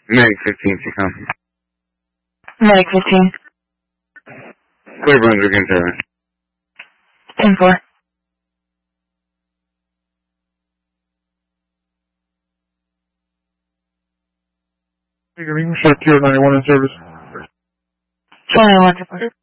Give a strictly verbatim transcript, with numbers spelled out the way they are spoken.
Medic fifteen, to come. Medic fifteen. Clear Brunswick and seven. ten four. Figuring, Shark Kilo ninety-one in service. twenty-one, reporter.